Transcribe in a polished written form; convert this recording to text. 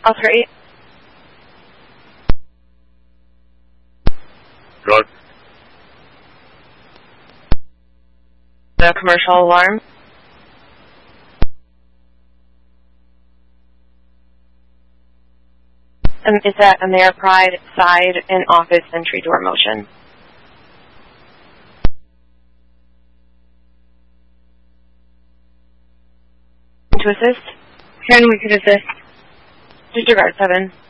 Oscar 8. Good. The commercial alarm. And is that a Mayor Pride side and office entry door motion? To assist? Ken, we could assist. Disregard 7.